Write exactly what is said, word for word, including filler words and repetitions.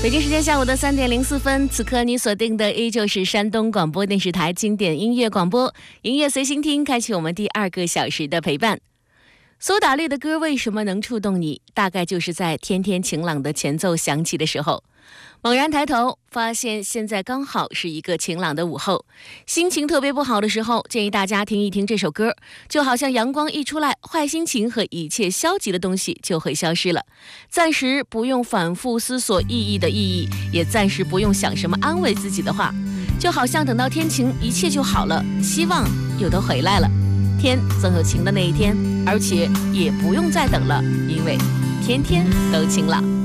北京时间下午的三点零四分，此刻你锁定的依旧是山东广播电视台经典音乐广播，音乐随心听，开启我们第二个小时的陪伴。苏打绿的歌为什么能触动你？大概就是在天天晴朗的前奏响起的时候，猛然抬头，发现现在刚好是一个晴朗的午后，心情特别不好的时候，建议大家听一听这首歌，就好像阳光一出来，坏心情和一切消极的东西就会消失了，暂时不用反复思索意义的意义，也暂时不用想什么安慰自己的话，就好像等到天晴，一切就好了，希望又都回来了。天总有晴的那一天，而且也不用再等了，因为天天都晴朗。